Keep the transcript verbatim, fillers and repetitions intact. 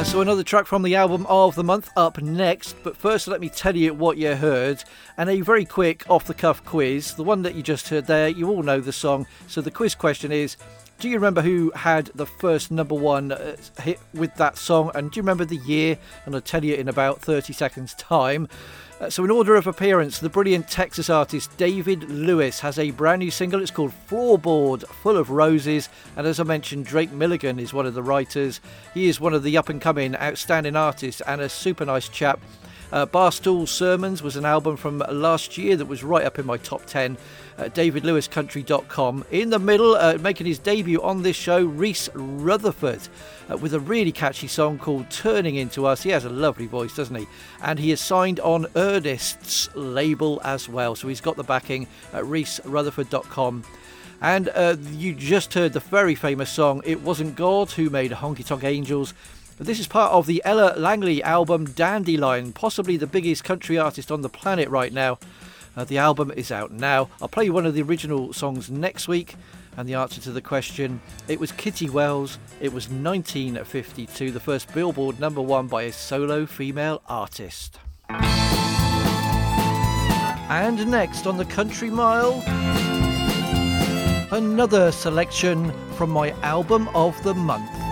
So another track from the album of the month up next, but first let me tell you what you heard, and a very quick off-the-cuff quiz. The one that you just heard there, you all know the song, so the quiz question is, do you remember who had the first number one uh, hit with that song, and do you remember the year? And I'll tell you in about thirty seconds time. Uh, so in order of appearance, the brilliant Texas artist David Lewis has a brand new single. It's called Floorboard Full of Roses, and as I mentioned, Drake Milligan is one of the writers. He is one of the up-and-coming outstanding artists and a super nice chap. Uh, Barstool Sermons was an album from last year that was right up in my top ten. Uh, david lewis country dot com. In the middle, uh, making his debut on this show, Reese Rutherford, uh, with a really catchy song called Turning Into Us. He has a lovely voice, doesn't he? And he is signed on Ernest's label as well, so he's got the backing at reese rutherford dot com. And uh, you just heard the very famous song It Wasn't God Who Made Honky Tonk Angels. This is part of the Ella Langley album Dandelion, possibly the biggest country artist on the planet right now. Uh, the album is out now. I'll play you one of the original songs next week, and the answer to the question, it was Kitty Wells. It was nineteen fifty-two, the first Billboard number one by a solo female artist. And next on the Country Mile, another selection from my album of the month.